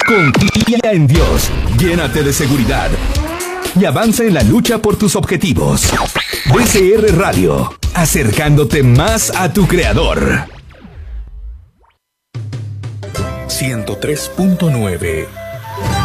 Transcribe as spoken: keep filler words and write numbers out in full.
Confía en Dios, llénate de seguridad y avanza en la lucha por tus objetivos. D C R Radio, acercándote más a tu creador. ciento tres punto nueve